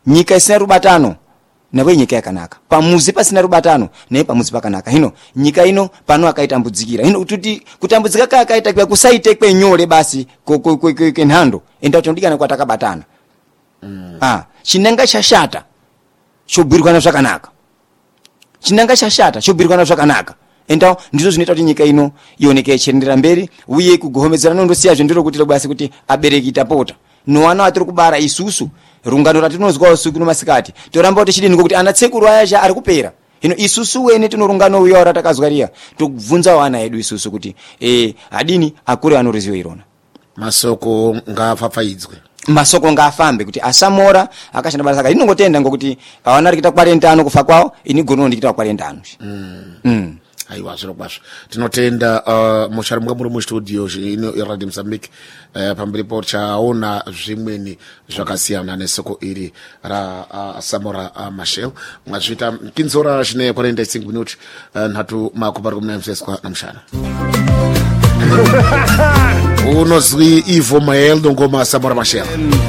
nyika isina rubatano nawe nyika yakanaka, pamuzi pasina rubatano naye pamuzi pakanaka. Hino nyika ino pano akaitambudzikira, hino kuti kutambudzika kakaita kwa kusaite kwenyore basi kenhando enda tondikana kwa takabatana. Chinanga chashata chobirwana zvakanaka, chinanga chashata chobirwana zvakanaka, enda ndizo zvinoita kuti nyika ino ioneke ichiendera mberi uye kugohomedzerana ndosiya zvendero kuti basi kuti abereki tapota nowana atiri kubara isusu rungano ratinozwa usiku nomasikati toramba kuti chidini ngokuti ana tsekuru aya ari kupera. Hino isusu wene tinorungano uya ratakazwa riya tokubvunza wana edu isusu kuti adini akure anoruzivo irona. Masoko ngapfapfaidzwe, masoko ngafambe kuti asamora akashanda basa saka inongotenda ngokuti awana rikita 40 kufa kwawo ini gono ndikita 40. Aiwa zviro kwazvo tinotenda muchari muri mustudio ino iradio Mozambique pamberi po chaona zvimweni zvakasiyana nesoko iri ra Samora Machel mwazvita kinzora zvine 45 minuti nhatu makubari kumnaimseswa namshana unozwi Ivo Mael dongoma Samora Machel.